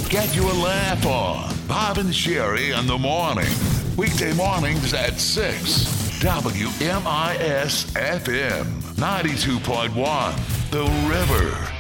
Get your laugh on. Bob and Sherry in the morning. Weekday mornings at 6. WMIS FM 92.1. The River.